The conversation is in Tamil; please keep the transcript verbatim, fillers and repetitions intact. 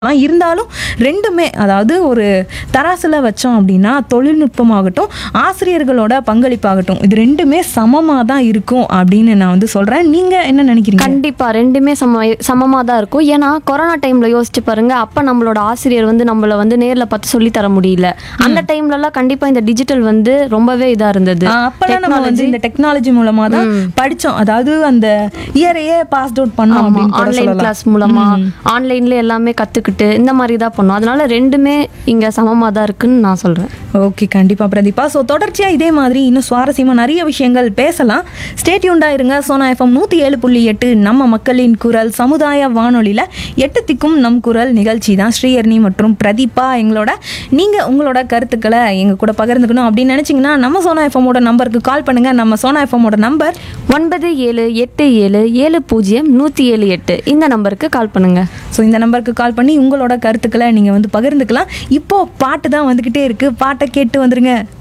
ஆனா இருந்தாலும் ரெண்டுமே அதாவது ஒரு தராசுல வச்சோம் அப்படின்னா தொழில்நுட்பமாகட்டும் ஆசிரியர்களோட பங்களிப்பாகட்டும் இது ரெண்டுமே சமமா தான் இருக்கும் அப்படின்னு நான் வந்து சொல்றேன். நீங்க என்ன நினைக்கிறீங்க? கண்டிப்பா ரெண்டுமே சம சமமா தான் இருக்கும். ஏன்னா கொரோனா டைம்ல யோசிச்சு பாருங்க, அப்ப நம்மளோட ஆசிரியர் வந்து நம்மள வந்து நேர்ல பார்த்து சொல்லி தர முடியல. அந்த டைம்ல எல்லாம் கண்டிப்பா இந்த டிஜிட்டல் வந்து ரொம்பவே இதா இருந்தது. ஆஹ் அப்பெல்லாம் நம்ம வந்து இந்த டெக்னாலஜி மூலமா தான் படிச்சோம். அதாவது அந்த இயரையே பாஸ் அவுட் பண்ணோம் அப்படின்னு கூட ஆன்லைன் சொல்லலாம். கிளாஸ் மூலமா ஆன்லைன்ல எல்லாமே கத்துக்கிட்டு இந்த மாதிரி தான் பண்ணோம். அதனால ரெண்டுமே இங்க சமமா தான் இருக்குன்னு நான் சொல்றேன். ஓகே, கண்டிப்பா பிரதீபா. ஸோ தொடர்ச்சியா இதே மாதிரி இன்னும் சுவாரஸ்யமா நிறைய விஷயங்கள் பேசலாம். ஸ்டே டியூன்டா இருங்க. சோனா எஃப்எம் நூத்தி ஏழு புள்ளி எட்டு நம்ம மக்களின் குரல் சமுதாய வானொலியில எட்டு திக்கும் நம் குரல் நிகழ்ச்சி தான். ஸ்ரீஹர்னி மற்றும் பிரதீபா எங்களோட. நீங்க உங்களோட கருத்துக்களை எங்க கூட பகிர்ந்துக்கணும் அப்படின்னு நினைச்சீங்கன்னா நம்ம சோனா எஃப்எம்மோட நம்பருக்கு கால் பண்ணுங்க. நம்ம சோனா எஃப்எம்மோட நம்பர் ஒன்பது ஏழு எட்டு ஏழு ஏழு பூஜ்ஜியம் நூத்தி ஏழு எட்டு இந்த நம்பருக்கு கால் பண்ணுங்க. ஸோ இந்த நம்பருக்கு கால் பண்ணி உங்களோட கருத்துக்களை நீங்க வந்து பகிர்ந்துக்கலாம். இப்போ பாட்டு தான் வந்துகிட்டே இருக்கு. பாட்டை கேட்டு வந்துருங்க.